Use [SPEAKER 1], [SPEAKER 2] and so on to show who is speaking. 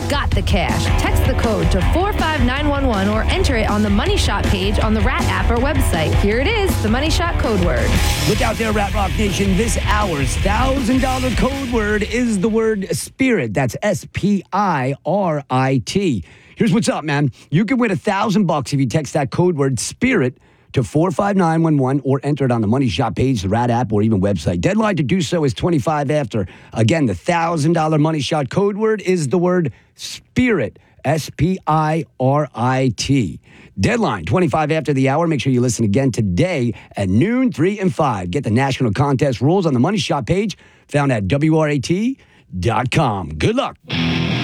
[SPEAKER 1] got the cash. Text the code to 45911 or enter it on the Money Shot page on the Rat app or website. Here it is, the Money Shot code word.
[SPEAKER 2] Look out there, Rat Rock Nation. This hour's $1,000 code word is the word spirit. That's SPIRIT. Here's what's up, man. You can win $1,000 if you text that code word spirit to 45911 or enter it on the Money Shot page, the Rat app, or even website. Deadline to do so is 25 after. Again, the $1,000 Money Shot code word is the word spirit. SPIRIT. Deadline 25 after the hour. Make sure you listen again today at noon, 3 and 5. Get the national contest rules on the Money Shot page found at WRAT.com. Good luck.